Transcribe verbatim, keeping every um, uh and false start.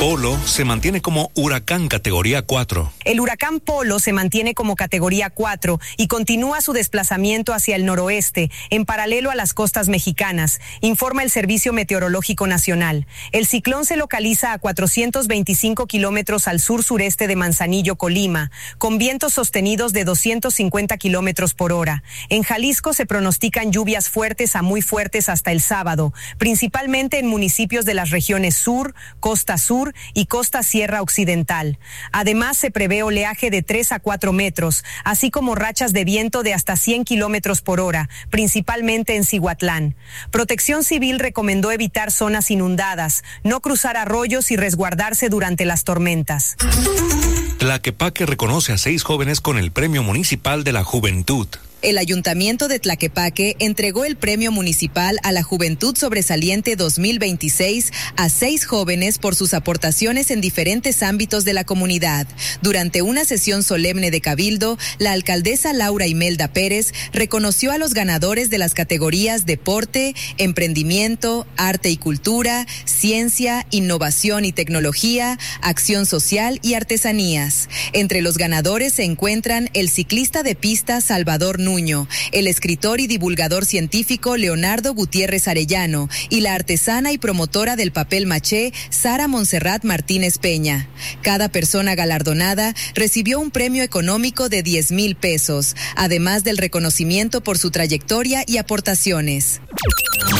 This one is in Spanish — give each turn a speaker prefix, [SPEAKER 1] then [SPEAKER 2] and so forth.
[SPEAKER 1] Polo se mantiene como huracán categoría cuatro.
[SPEAKER 2] El huracán Polo se mantiene como categoría cuatro y continúa su desplazamiento hacia el noroeste, en paralelo a las costas mexicanas, informa el Servicio Meteorológico Nacional. El ciclón se localiza a cuatrocientos veinticinco kilómetros al sur-sureste de Manzanillo, Colima, con vientos sostenidos de doscientos cincuenta kilómetros por hora. En Jalisco se pronostican lluvias fuertes a muy fuertes hasta el sábado, principalmente en municipios de las regiones sur, costa sur y costa sierra occidental. Además, se prevé oleaje de tres a cuatro metros, así como rachas de viento de hasta cien kilómetros por hora, principalmente en Cihuatlán. Protección Civil recomendó evitar zonas inundadas, no cruzar arroyos y resguardarse durante las tormentas.
[SPEAKER 1] Tlaquepaque reconoce a seis jóvenes con el Premio Municipal de la Juventud.
[SPEAKER 3] El Ayuntamiento de Tlaquepaque entregó el Premio Municipal a la Juventud Sobresaliente dos mil veintiséis a seis jóvenes por sus aportaciones en diferentes ámbitos de la comunidad. Durante una sesión solemne de Cabildo, la alcaldesa Laura Imelda Pérez reconoció a los ganadores de las categorías Deporte, Emprendimiento, Arte y Cultura, Ciencia, Innovación y Tecnología, Acción Social y Artesanías. Entre los ganadores se encuentran el ciclista de pista Salvador Núñez, el escritor y divulgador científico Leonardo Gutiérrez Arellano y la artesana y promotora del papel maché Sara Montserrat Martínez Peña. Cada persona galardonada recibió un premio económico de diez mil pesos, además del reconocimiento por su trayectoria y aportaciones.